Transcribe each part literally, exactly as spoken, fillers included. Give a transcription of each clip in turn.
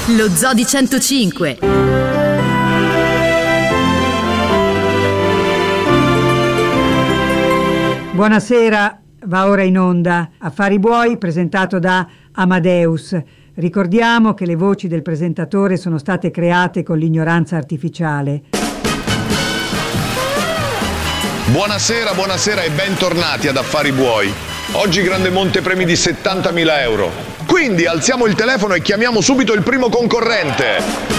Lo Zoo di centocinque. Buonasera, va ora in onda Affari Buoi, presentato da Amadeus. Ricordiamo che le voci del presentatore sono state create con l'ignoranza artificiale. Buonasera, buonasera e bentornati ad Affari Buoi. Oggi grande montepremi di settantamila euro. Quindi alziamo il telefono e chiamiamo subito il primo concorrente.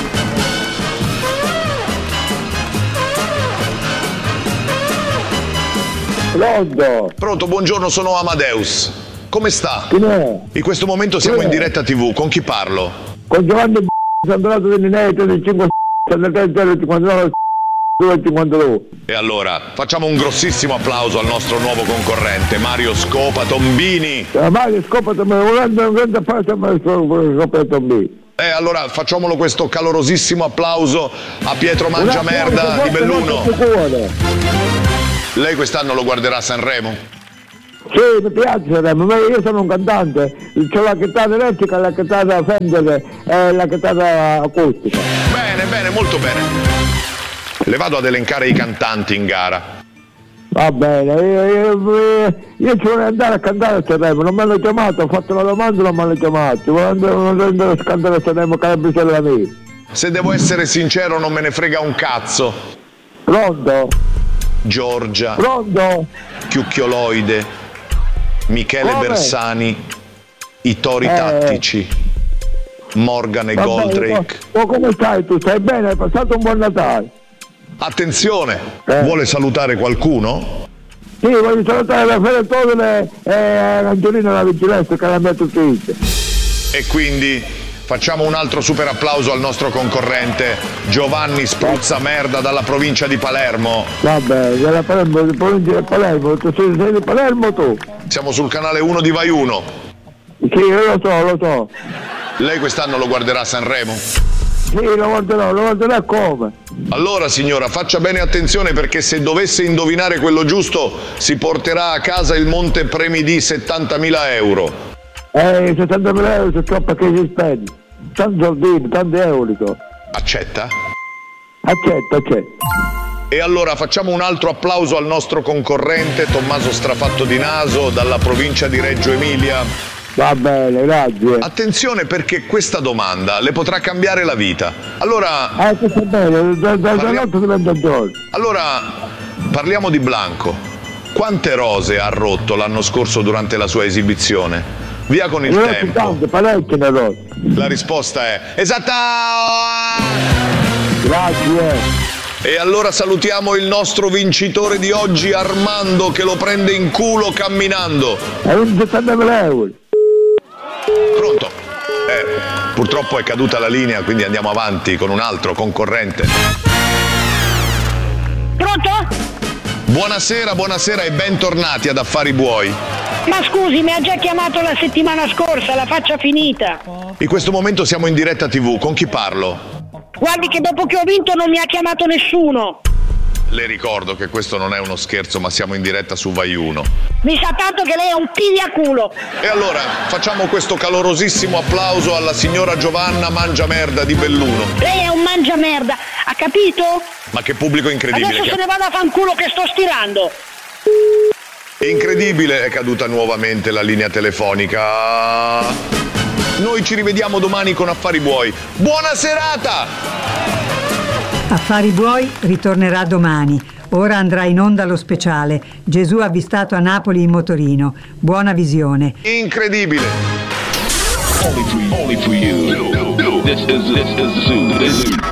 Pronto? Pronto, buongiorno, sono Amadeus. Come sta? Chi è? In questo momento siamo Chi è? in diretta tivù, con chi parlo? Con Giovanni Sandolato dell'Ineto del cinque cinquantanove cinquantadue. E allora, facciamo un grossissimo applauso al nostro nuovo concorrente, Mario Scopa Tombini. La Mario Scopa Tombini, un grande, un grande applauso a Mario Scopa Tombini. E allora facciamolo questo calorosissimo applauso a Pietro Mangiamerda di Belluno. Lei quest'anno lo guarderà a Sanremo? Sì, mi piace Sanremo, ma io sono un cantante, c'ho la chitarra elettrica, la chitarra Fender e la chitarra acustica. Bene, bene, molto bene. Le vado ad elencare i cantanti in gara. Va bene, io, io, io ci vorrei andare a cantare a Sanremo, non mi hanno chiamato, ho fatto la domanda e non mi hanno chiamato, volevo andare a cantare a Sanremo, Calabria la mia. Se devo essere sincero non me ne frega un cazzo. Pronto? Giorgia, Pronto? Chiucchioloide, Michele Come? Bersani, i Tori Eh. Tattici, Morgan e Va bene, Goldrake. ma, ma come stai tu? Stai bene? Hai passato un buon Natale? Attenzione, Eh. vuole salutare qualcuno? Sì, voglio salutare la Fede Todele e Antonino la Vigilanza che la metto tutti. E quindi facciamo un altro super applauso al nostro concorrente Giovanni Spruzza Merda dalla provincia di Palermo. Vabbè, della Palermo, di provincia di Palermo, tu sei, sei di Palermo tu? Siamo sul canale uno di Vai uno. Sì, io lo so, lo so. Lei quest'anno lo guarderà a Sanremo? Sì, lo guarderò, lo guarderò come? Allora signora, faccia bene attenzione perché se dovesse indovinare quello giusto si porterà a casa il montepremi di settantamila euro. Eh, settantamila euro sono troppo che si spende. Tanti soldini, tanti euro. Accetta? Accetta, accetta. E allora facciamo un altro applauso al nostro concorrente Tommaso Strafatto di Naso dalla provincia di Reggio Emilia. Va bene, grazie. Attenzione perché questa domanda le potrà cambiare la vita. Allora, Ah, questo è bene, da, da, da notte diventa giorno. allora parliamo di Blanco. Quante rose ha rotto l'anno scorso durante la sua esibizione? Via con il Ne ho tempo. tante, parecchie ne ho. La risposta è esatta! Grazie. E allora salutiamo il nostro vincitore di oggi, Armando, che lo prende in culo camminando. È un settantamila euro. Pronto? Eh, purtroppo è caduta la linea, quindi andiamo avanti con un altro concorrente. Pronto? Buonasera, buonasera e bentornati ad Affari Buoi. Ma scusi, mi ha già chiamato la settimana scorsa, la faccia finita. In questo momento siamo in diretta tivù, con chi parlo? Guardi che dopo che ho vinto non mi ha chiamato nessuno. Le ricordo che questo non è uno scherzo, ma siamo in diretta su Vai uno. Mi sa tanto che lei è un pigliaculo. E allora facciamo questo calorosissimo applauso alla signora Giovanna Mangiamerda di Belluno. Lei è un mangiamerda, ha capito? Ma che pubblico incredibile. Adesso che... se ne vada a fanculo che sto stirando. Incredibile, è caduta nuovamente la linea telefonica. Noi ci rivediamo domani con Affari Buoi. Buona serata! Affari Buoi ritornerà domani. Ora andrà in onda lo speciale Gesù avvistato a Napoli in motorino. Buona visione. Incredibile! Only for you. Only for you. This is, this is Zoo. This is